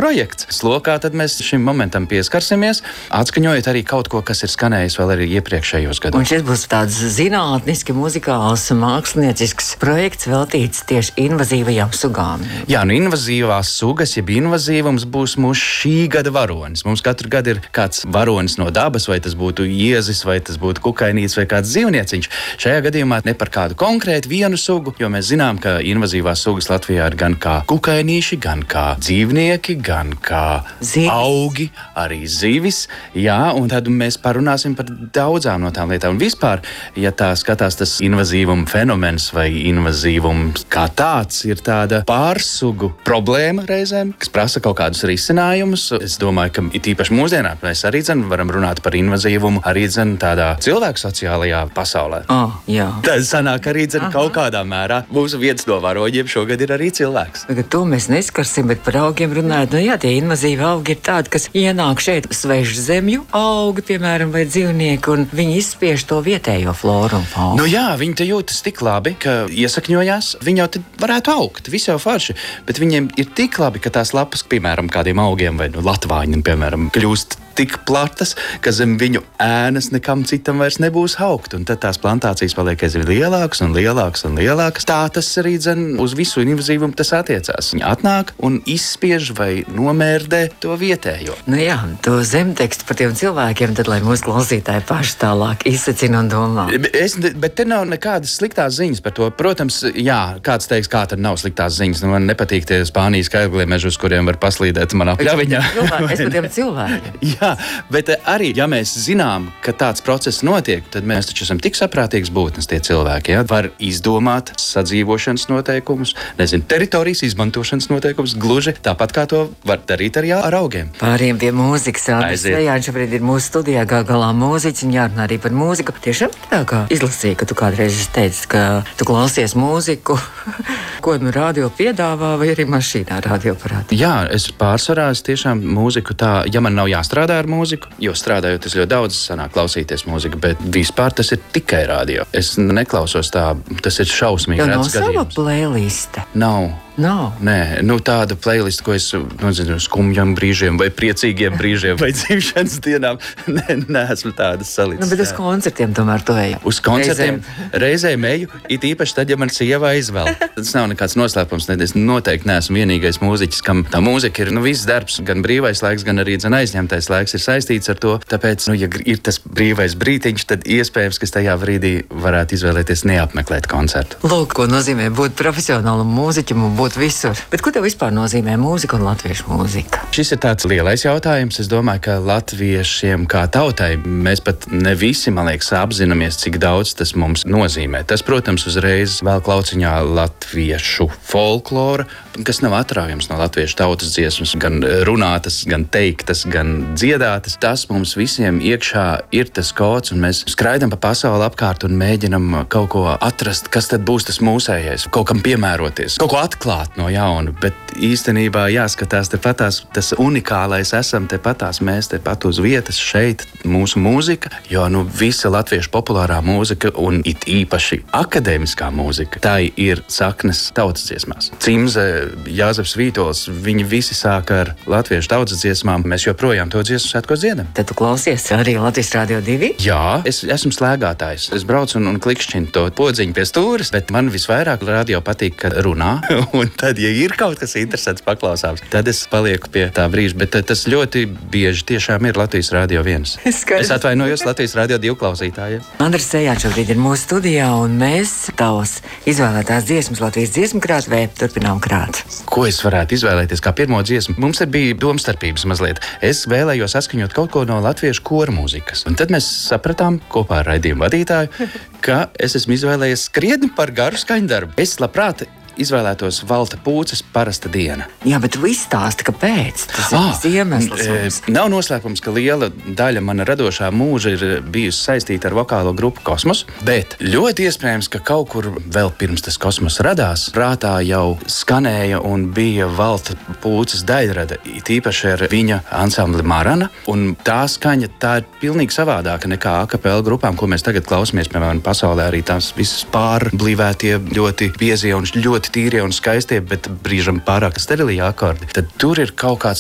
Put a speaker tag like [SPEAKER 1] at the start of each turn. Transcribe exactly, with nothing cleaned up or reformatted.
[SPEAKER 1] projekts. Slokā tad mēs šim momentam pieskarsimies, atskaņojot arī kaut ko, kas ir skanējis vēl arī iepriekšējos gados.
[SPEAKER 2] Un šis būs tāds zinātniski, muzikāls, māksliniecisks projekts veltīts tieši invazīvajām sugām.
[SPEAKER 1] Jā, nu invazīvās sugas, jeb invazīvums būs mūsu šī gada varonis. Mums katru gadu ir kāds varonis no dabas, vai tas būtu iezis, vai tas būtu kukainīts, vai kāds dzīvnieciņš. Šajā gadījumā ne par kādu konkrētu vienu sugu, jo mēs zinām, ka invazīvās sugas Latvijā ir gan kā kukainīši, gan kā dzīvnieki, gan kā
[SPEAKER 2] zivis.
[SPEAKER 1] Augi, arī zivis. Jā, un tad mēs parunāsim par daudzām no tām lietām. Un vispār, ja tā skatās tas invazīvuma fenomens vai invazīvums kā tāds, ir tāda pārsugu problēma reizēm, kas prasa kaut kādus risinājumus. Es domāju, ka it īpaši mūsdienā mēs arī dzen, varam runāt par invazīvumu arī dzen, tādā cilvēku sociālajā pasaulē.
[SPEAKER 2] Oh, jā.
[SPEAKER 1] Tad sanāk arī dzen, kaut kādā mērā. Mūsu viens no varoņiem šogad ir arī cilvēks.
[SPEAKER 2] Tagad to mēs neskarsim, bet par augiem runājot, nu jā, tie invazīvi augi ir tādi, kas ienāk šeit svešu zemju augi, piemēram, vai dzīvnieki, un viņi izspiež to vietējo floru un faunu.
[SPEAKER 1] Nu jā, viņi te jūtas tik labi, ka iesakņojās, viņi jau te varētu augt, visi jau forši, bet viņiem ir tik labi, ka tās lapas, piemēram, kādiem augiem vai nu, latvāņiem, piemēram, kļūst tik platas, ka zem viņu ēnas nekam citam vairs nebūs augt, un tad tās plantācijas paliek aizvien lielākas un lielākas un lielākas. Tā tas arī dzen, uz visu invazīvumu tas attiecās. Viņi atnāk un izspiež vai nomērdē to vietējo.
[SPEAKER 2] Nu jā, to zemtekstu par tiem cilvēkiem, tad lai mūsu klausītāji paši tālāk izsacina un domā.
[SPEAKER 1] Es, bet te nav nekādas sliktās ziņas par to. Protams, jā, kāds teiks, kā tad nav sliktās ziņas. Nu, man nepatīk tie Spānijas kaiglie meži, uz kuriem var paslīdēt manā pļaviņā.
[SPEAKER 2] Es par tiem cilvēkiem.
[SPEAKER 1] Jā, bet arī, ja mēs zinām, ka tāds process notiek, tad mēs taču esam tik saprātīgs būtnes tie cilvēki. Ja? Var izdomāt sadzīvošanas noteikumus, nezinu, teritorijas izmantošanas noteikumus, gluži tāpat kā to var darīt arī ar augiem.
[SPEAKER 2] Pāriem pie mūzikas. Andris Vējāns šobrīd ir mūsu studijā, gal galā mūziķis, un jārunā arī par mūziku. Tiešām tā kā izlasīja, ka tu kādreiz teici, ka tu klausies mūziku, ko nu radio piedāvā, vai arī mašīnā radio parāda.
[SPEAKER 1] Jā, es pārsvarā es tiešām mūziku tā, ja man nav jāstrādā ar mūziku, jo strādājot es ļoti daudz sanāk klausīties mūziku, bet vispār tas ir tikai radio. Es neklausos tā, tas ir šausmīgi redzams gadījums.
[SPEAKER 2] Tev nav sava playliste?
[SPEAKER 1] Nav.
[SPEAKER 2] Nav.
[SPEAKER 1] Nē, nu tāda playlist, ko es nezinu, skumjiem brīžiem vai priecīgiem brīžiem vai dzimšanas dienām, ne, neesmu tādas salicis.
[SPEAKER 2] Nu, bet uz koncertiem tomēr to eju.
[SPEAKER 1] Uz koncertiem reizēm eju, it īpaši tad, ja man sieva izvēl. Tas nav nekāds noslēpums, ne, es noteikti neesmu vienīgais mūziķis, kam tā mūzika ir, nu, viss darbs, gan brīvais laiks, gan arī dzen aizņemtais laiks ir saistīts ar to. Tāpēc, nu, ja ir tas brīvais brītiņš, tad iespējams, ka tajā brīdī varētu izvēlēties neapmeklēt koncertu.
[SPEAKER 2] Lūk, ko nozīmē būt profesionālam mūziķim un būt visur. Bet ko tev vispār nozīmē mūzika un latviešu mūzika?
[SPEAKER 1] Šis ir tāds lielais jautājums. Es domāju, ka latviešiem kā tautai mēs pat ne visi, man liekas, apzināmies, cik daudz tas mums nozīmē. Tas, protams, uzreiz vēl klauciņā latviešu folklora, kas nav atraujams no latviešu tautas dziesmas, gan runātas, gan teiktas, gan dziedātas. Tas mums visiem iekšā ir tas kods, un mēs skraidam pa pasauli apkārt un mēģinam kaut ko atrast, kas tad būs tas mūsējais, kaut kam piemēroties, kaut ko atklāt no jauna, bet īstenībā jāskatās tepatās, tas unikālais esam tepatās mēs tepat uz vietas šeit, mūsu mūzika, jo nu visa latviešu populārā mūzika un it īpaši akadēmiskā mūzika, tā ir saknes tautas dziesmās. Cimze, Jāzeps Vītols, viņi visi sāk ar latviešu tautas dziesmām, mēs joprojām to dziesmu svētkos dziedam.
[SPEAKER 2] Tad tu klausies arī Latvijas Radio divi?
[SPEAKER 1] Jā, es esmu slēgātājs. Es braucu un, un klikšķinu to podziņu pie stūres, bet man visvairāk radio patīk, kad runā. Un tad, ja ir kaut kas interesants paklausāms, tad es palieku pie tā brīža. Bet tas ļoti bieži tiešām ir Latvijas Radio viens.
[SPEAKER 2] Skaidrs.
[SPEAKER 1] Es atvainojos Latvijas Radio divi klausītājiem.
[SPEAKER 2] Andris Vējāns šobrīd ir mūsu studijā, un mēs tavas izvēlētās dziesmas Latvijas dziesmu krātuvē turpinām krāt.
[SPEAKER 1] Ko es varētu izvēlēties kā pirmo dziesmu? Mums te bija domstarpības mazliet. Es vēlējos atskaņot kaut ko no latviešu koru mūzikas. Un tad mēs sapratām kopā ar raidījumu vadītāju, ka es esmu izvēlējies krietni par garu skaņdarbu. Es labprāt izvēlētos Valta Pūces Parasta diena.
[SPEAKER 2] Jā, bet tu izstāsti, kāpēc? Tas ir
[SPEAKER 1] Ah,
[SPEAKER 2] tas iemesls. mums.
[SPEAKER 1] e, Nav noslēpums, ka liela daļa mana radošā mūža ir bijusi saistīta ar vokālo grupu Kosmos, bet ļoti iespējams, ka kaut kur vēl pirms tas Kosmos radās, prātā jau skanēja un bija Valta Pūces daļrada, it īpaši ar viņa ansambli Marana, un tā skaņa tā ir pilnīgi savādāka nekā a kapela grupām, ko mēs tagad klausamies, piemēram, pasaulē arī tās visas pārblīvētie, ļoti piezie un ļoti tīrie un skaistie, bet brīžam pārāk sterilie akordi. Tad tur ir kaut kāds